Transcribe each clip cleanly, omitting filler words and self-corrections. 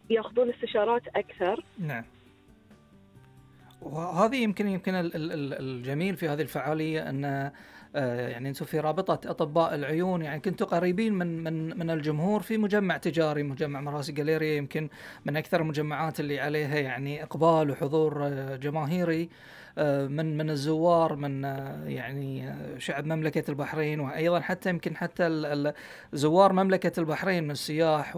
ياخذون استشارات أكثر. نعم. وهذه يمكن الجميل في هذه الفعالية أن يعني أنتم في رابطة أطباء العيون يعني كنتوا قريبين من الجمهور في مجمع تجاري، مجمع مراسي جاليريا، يمكن من أكثر المجمعات اللي عليها يعني إقبال وحضور جماهيري من الزوار، من يعني شعب مملكة البحرين، وأيضا حتى يمكن حتى زوار مملكة البحرين من السياح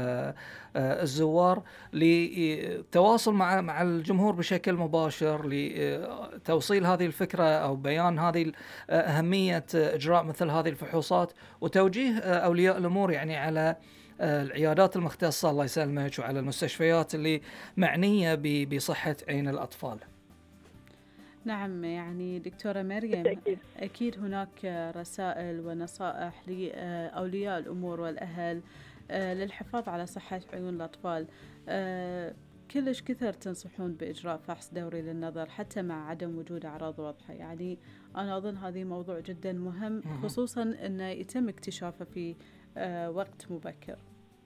والزوار لتواصل مع الجمهور بشكل مباشر لتوصيل هذه الفكرة أو بيان هذه أهمية إجراء مثل هذه الفحوصات، وتوجيه أولياء الأمور يعني على العيادات المختصة الله يسلمك وعلى المستشفيات اللي معنية بصحة عين الأطفال. نعم، يعني دكتورة مريم، أكيد هناك رسائل ونصائح لأولياء الأمور والأهل للحفاظ على صحة عيون الأطفال. كلش كثر تنصحون بإجراء فحص دوري للنظر حتى مع عدم وجود أعراض واضحة. يعني أنا أظن هذه موضوع جدا مهم، خصوصا أنه يتم اكتشافه في وقت مبكر.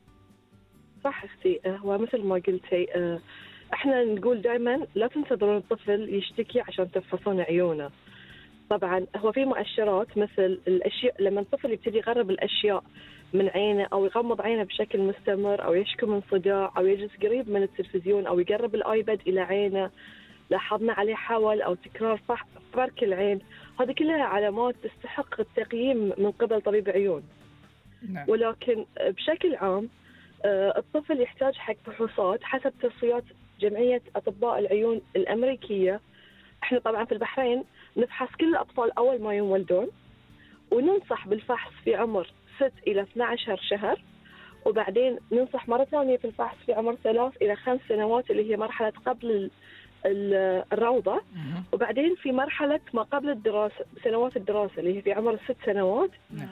صح أختي، هو مثل ما قلتي، احنا نقول دائما لا تنتظرون الطفل يشتكي عشان تفحصون عيونه. طبعا هو في مؤشرات مثل الاشياء، لما الطفل يبتدي يغرب الاشياء من عينه او يغمض عينه بشكل مستمر او يشكو من صداع او يجلس قريب من التلفزيون او يقرب الايباد الى عينه، لاحظنا عليه حول او تكرار فرك العين، هذه كلها علامات تستحق التقييم من قبل طبيب عيون. نعم. ولكن بشكل عام الطفل يحتاج حق فحوصات حسب توصيات جمعية أطباء العيون الأمريكية. احنا طبعا في البحرين نفحص كل الأطفال أول ما ينولدون، وننصح بالفحص في عمر 6 إلى 12 شهر، وبعدين ننصح مرة ثانية في الفحص في عمر 3 إلى 5 سنوات اللي هي مرحلة قبل الروضة، وبعدين في مرحلة ما قبل الدراسة، سنوات الدراسة اللي هي في عمر 6 سنوات.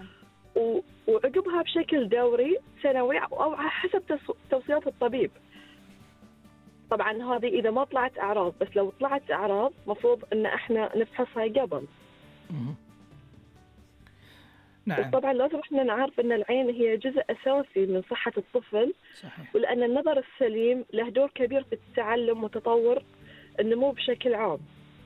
وعقبها بشكل دوري سنوي أو حسب توصيات الطبيب. طبعا هذه إذا ما طلعت أعراض، بس لو طلعت أعراض مفروض أن احنا نفحصها قبل. نعم. طبعا لازم احنا نعرف أن العين هي جزء أساسي من صحة الطفل. صحيح. ولأن النظر السليم له دور كبير في التعلم وتطور النمو بشكل عام.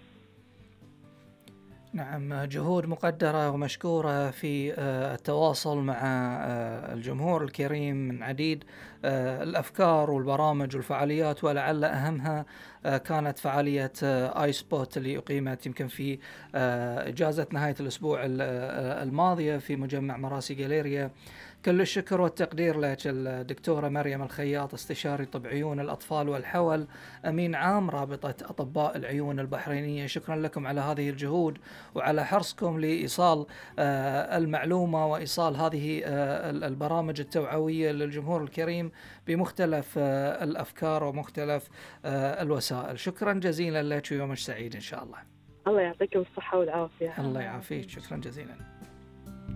نعم، جهود مقدرة ومشكورة في التواصل مع الجمهور الكريم من عديد الأفكار والبرامج والفعاليات، ولعل أهمها كانت فعالية آي سبوت اللي أقيمت يمكن في إجازة نهاية الأسبوع الماضية في مجمع مراسي جاليريا. كل الشكر والتقدير لك الدكتورة مريم الخياط، استشاري طب عيون الأطفال والحول، أمين عام رابطة أطباء العيون البحرينية. شكرا لكم على هذه الجهود وعلى حرصكم لإيصال المعلومة وإيصال هذه البرامج التوعوية للجمهور الكريم بمختلف الأفكار ومختلف الوسائل. شكرا جزيلا لك ويومك سعيد إن شاء الله. الله يعطيكم الصحة والعافية. الله يعافيك، شكرا جزيلا.